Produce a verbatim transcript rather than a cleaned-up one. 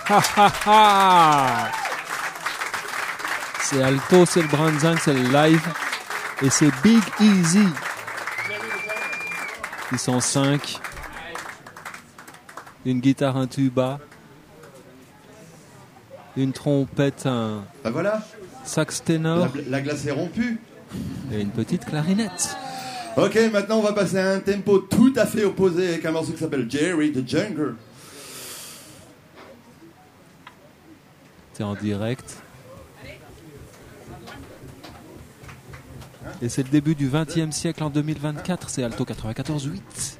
ha ha ha. C'est alto, c'est le Branzang, c'est le live. Et c'est Big Easy. Ils sont cinq. Une guitare, un tuba. Une trompette, un ben voilà. sax ténor. La, la glace est rompue. Et une petite clarinette. Ok, maintenant on va passer à un tempo tout à fait opposé avec un morceau qui s'appelle Jerry the Jungle. C'est en direct. Et c'est le début du vingtième siècle en deux mille vingt-quatre. C'est Alto quatre-vingt-quatorze huit.